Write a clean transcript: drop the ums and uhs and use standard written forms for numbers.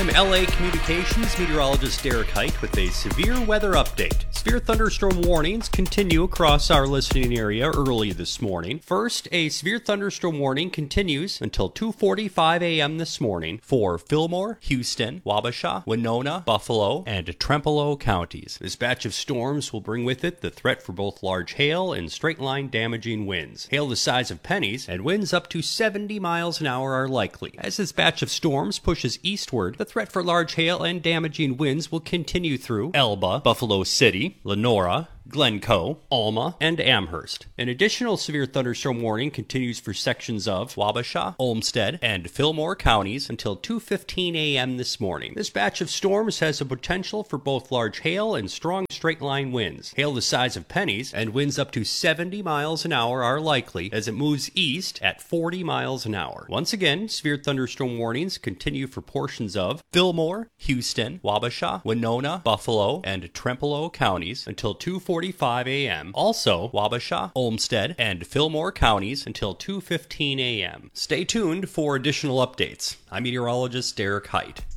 I'm LA Communications meteorologist Derek Height with a severe weather update. Severe thunderstorm warnings continue across our listening area early this morning. First, a severe thunderstorm warning continues until 2:45 a.m. this morning for Fillmore, Houston, Wabasha, Winona, Buffalo, and Trempealeau counties. This batch of storms will bring with it the threat for both large hail and straight-line damaging winds. Hail the size of pennies and winds up to 70 miles an hour are likely. As this batch of storms pushes eastward, the threat for large hail and damaging winds will continue through Elba, Buffalo City, Lenora, Glencoe, Alma, and Amherst. An additional severe thunderstorm warning continues for sections of Wabasha, Olmsted, and Fillmore counties until 2:15 a.m. this morning. This batch of storms has the potential for both large hail and strong straight-line winds. Hail the size of pennies and winds up to 70 miles an hour are likely as it moves east at 40 miles an hour. Once again, severe thunderstorm warnings continue for portions of Fillmore, Houston, Wabasha, Winona, Buffalo, and Trempealeau counties until 2:45 a.m. Also, Wabasha, Olmsted, and Fillmore counties until 2:15 a.m. Stay tuned for additional updates. I'm meteorologist Derek Height.